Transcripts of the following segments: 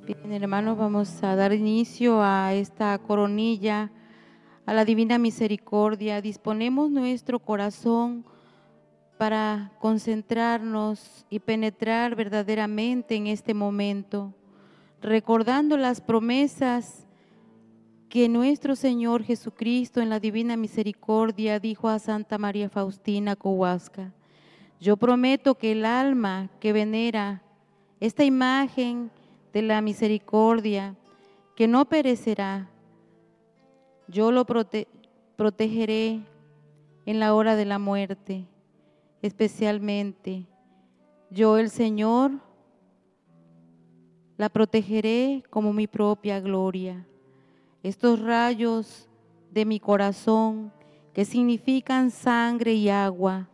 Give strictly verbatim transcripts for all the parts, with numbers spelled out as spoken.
Bien, hermanos, vamos a dar inicio a esta coronilla, a la divina misericordia. Disponemos nuestro corazón para concentrarnos y penetrar verdaderamente en este momento, recordando las promesas que nuestro Señor Jesucristo en la divina misericordia dijo a Santa María Faustina Kowalska: yo prometo que el alma que venera esta imagen de la misericordia, que no perecerá, yo lo prote protegeré en la hora de la muerte, especialmente yo, el Señor, la protegeré como mi propia gloria. Estos rayos de mi corazón, que significan sangre y agua,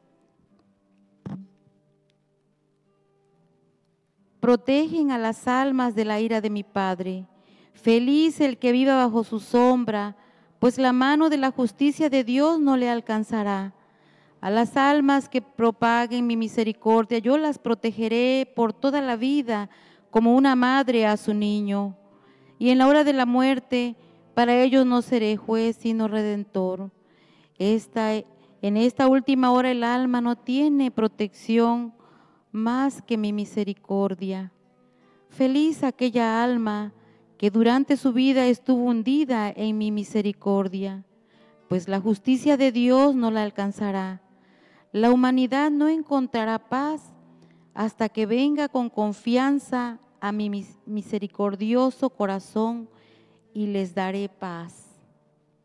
protegen a las almas de la ira de mi Padre. Feliz el que viva bajo su sombra, pues la mano de la justicia de Dios no le alcanzará. A las almas que propaguen mi misericordia, yo las protegeré por toda la vida, como una madre a su niño. Y en la hora de la muerte, para ellos no seré juez, sino redentor. Esta, en esta última hora el alma no tiene protección más que mi misericordia. Feliz aquella alma que durante su vida estuvo hundida en mi misericordia, pues la justicia de Dios no la alcanzará. La humanidad no encontrará paz hasta que venga con confianza a mi misericordioso corazón y les daré paz.